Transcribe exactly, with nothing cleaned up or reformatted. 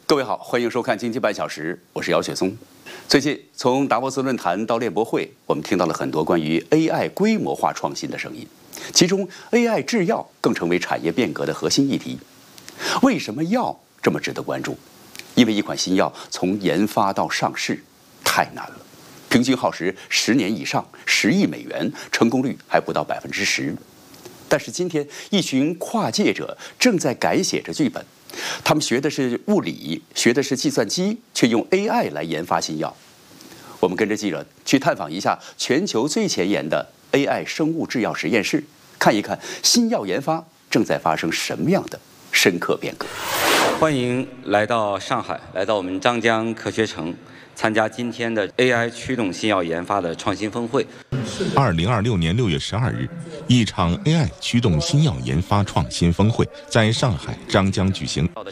各位好，欢迎收看《经济半小时》，我是姚雪松。最近从达沃斯论坛到链博会，我们听到了很多关于 A I 规模化创新的声音，其中 A I 制药更成为产业变革的核心议题。为什么药这么值得关注？因为一款新药从研发到上市太难了，平均耗时十年以上，十亿美元，成功率还不到百分之十。但是今天，一群跨界者正在改写着剧本。他们学的是物理，学的是计算机，却用 A I 来研发新药。我们跟着记者去探访一下全球最前沿的 A I 生物制药实验室，看一看新药研发正在发生什么样的深刻变革。 欢迎来到上海，来到我们张江科学城，参加今天的 A I 驱动新药研发的创新峰会。 二零二六年六月十二日，一场 A I 驱动新药研发创新峰会在上海张江举行。